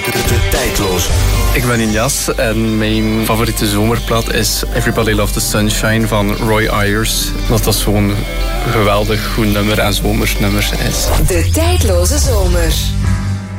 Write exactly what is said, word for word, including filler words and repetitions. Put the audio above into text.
De tijdloze. Ik ben Injas en mijn favoriete zomerplaat is Everybody Loves the Sunshine van Roy Ayers. Dat dat zo'n geweldig goed nummer en zomersnummer is. De tijdloze zomer.